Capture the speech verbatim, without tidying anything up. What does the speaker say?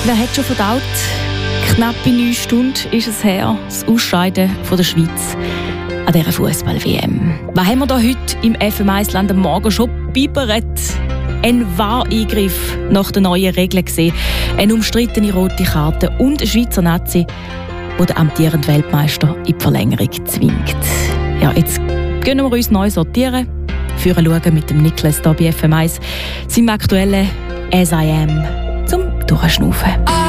Wer hat schon verdaut? Knappe neun Stunden ist es her, das Ausscheiden von der Schweiz an dieser Fußball-W M. Was haben wir da heute im F M eins Land am Morgen schon biberet? Ein Wahreingriff nach den neuen Regeln gesehen, eine umstrittene rote Karte und eine Schweizer Nazi, die den amtierenden Weltmeister in die Verlängerung zwingt. Ja, jetzt gehen wir uns neu sortieren, führen schauen mit dem Niklas hier bei F M eins, seinem aktuellen «As I Am» zum Durchschnaufen.